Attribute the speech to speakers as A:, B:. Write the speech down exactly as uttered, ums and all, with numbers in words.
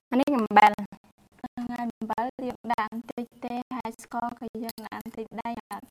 A: អានេះអំបិល
B: ថ្ងៃអំបិលយើងដាក់បន្តិចទេហើយស្ករក៏យើងដាក់បន្តិចដែរអត់